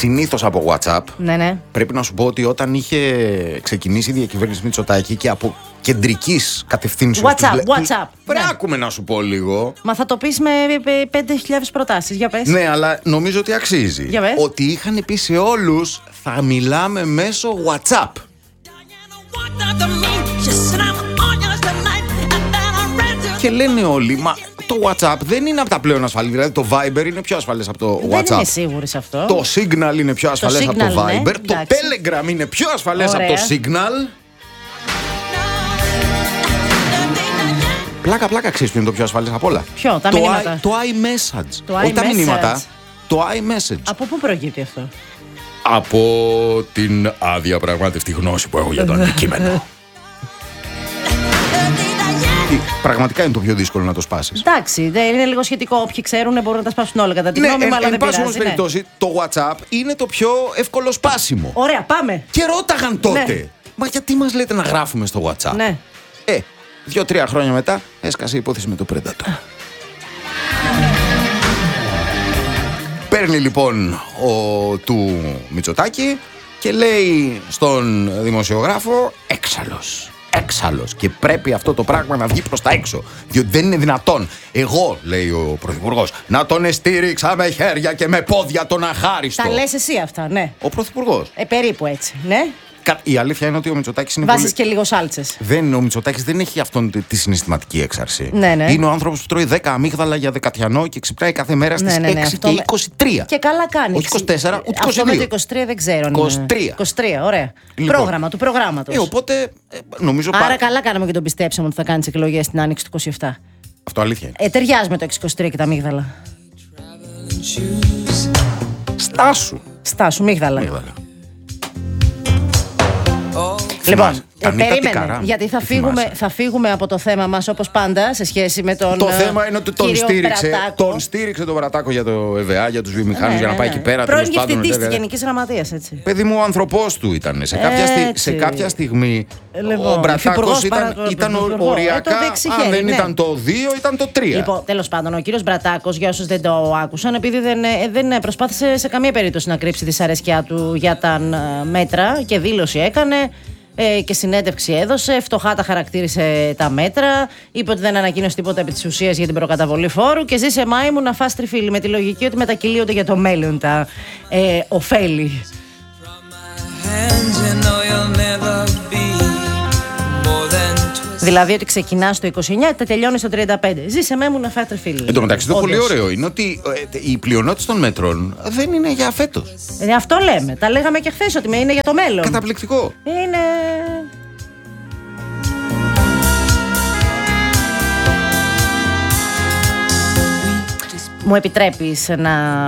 συνήθως από WhatsApp. Ναι. Πρέπει να σου πω ότι όταν είχε ξεκινήσει η διακυβέρνηση Μητσοτάκη και από κεντρικής κατευθύνσεως. WhatsApp. Πρέπει άκουμε να σου πω λίγο. Μα θα το πεις με 5.000 προτάσεις. Για πες. Ναι, αλλά νομίζω ότι αξίζει. Για πες. Ότι είχαν πει σε όλους θα μιλάμε μέσω WhatsApp. Και λένε όλοι, μα το WhatsApp δεν είναι από τα πλέον ασφαλή. Δηλαδή το Viber είναι πιο ασφαλές από το WhatsApp. Δεν είμαι σίγουρη σε αυτό. Το Signal είναι πιο ασφαλές από το Signal, Viber. ναι, Το εντάξει. Telegram είναι πιο ασφαλές από το Signal. Πλάκα, ξέρεις ποιο είναι το πιο ασφαλές από όλα? Ποιο, τα μηνύματα? Το iMessage. Το Όχι τα iMessage. μηνύματα. Το iMessage. Από πού προκύπτει αυτό? Από την αδιαπραγμάτευτη γνώση που έχω για το αντικείμενο. Πραγματικά είναι το πιο δύσκολο να το σπάσεις. Εντάξει, είναι λίγο σχετικό. Όποιοι ξέρουν μπορούν να τα σπάσουν όλα κατά τη γνώμη μου, αλλά δεν πειράζει. Εν πάση περιπτώσει, το WhatsApp είναι το πιο εύκολο σπάσιμο. Ωραία, πάμε. Και ρώταγαν τότε. Ναι. Μα γιατί μας λέτε να γράφουμε στο WhatsApp? Ναι. 2-3 χρόνια μετά έσκασε η υπόθεση με το Predator. Παίρνει λοιπόν ο του Μητσοτάκη και λέει στον δημοσιογράφο έξαλλος και πρέπει αυτό το πράγμα να βγει προς τα έξω, διότι δεν είναι δυνατόν εγώ, λέει ο Πρωθυπουργός, να τον εστήριξα με χέρια και με πόδια τον αχάριστο. Τα λες εσύ αυτά, ναι. Ο Πρωθυπουργός. Περίπου έτσι, ναι. Η αλήθεια είναι ότι ο Μητσοτάκης είναι Βάζεις και λίγο σάλτσες. Ο Μητσοτάκης δεν έχει αυτόν τη συναισθηματική έξαρση. Ναι. Είναι ο άνθρωπος που τρώει 10 αμύγδαλα για δεκατιανό και ξυπνάει κάθε μέρα στις 6 και 23. Και καλά κάνει. Όχι 24, ούτε 22. Αυτό με το 23 δεν ξέρω. 23. Ωραία. Λοιπόν, Πρόγραμμα του προγράμματος. Οπότε νομίζω. Άρα καλά κάναμε και τον πιστέψαμε ότι θα κάνει τις εκλογές στην άνοιξη του 27. Αυτό αλήθεια είναι. Ταιριάζει με το 23 και τα αμύγδαλα. Στάσου μύγδαλα. Λοιπόν, περίμενε, γιατί θα φύγουμε από το θέμα μας όπως πάντα σε σχέση με τον. Το θέμα είναι ότι τον στήριξε τον Βρατάκο για το ΕΒΑ, για τους βιομηχάνους, για να πάει εκεί πέρα. Πρώην διευθυντής της Γενικής Γραμματείας, έτσι. Παιδί μου, ο άνθρωπός του ήταν. Σε κάποια στιγμή ο Μπρατάκος ήταν οριακά. Αν δεν ήταν το 2, ήταν το 3. Λοιπόν, τέλος πάντων, ο κύριος Μπρατάκος, για όσους δεν το άκουσαν, επειδή δεν προσπάθησε σε καμία περίπτωση να κρύψει τη δυσαρέσκειά του για τα μέτρα και δήλωση έκανε. Και συνέντευξη έδωσε, φτωχά τα χαρακτήρισε τα μέτρα, είπε ότι δεν ανακοίνωσε τίποτα επί της ουσίας για την προκαταβολή φόρου και ζήσε μάη μου να φας τριφύλι, με τη λογική ότι μετακυλίονται για το μέλλον τα ωφέλη. Δηλαδή ότι ξεκινά στο 29 και τελειώνει στο 35. Ζήσε με μου να φάει τριφύλι. Εν τω μεταξύ, το πολύ ωραίο είναι ότι η πλειονότητα των μέτρων δεν είναι για φέτος. Αυτό λέμε. Τα λέγαμε και χθες ότι είναι για το μέλλον. Καταπληκτικό. Είναι. Μου επιτρέπεις να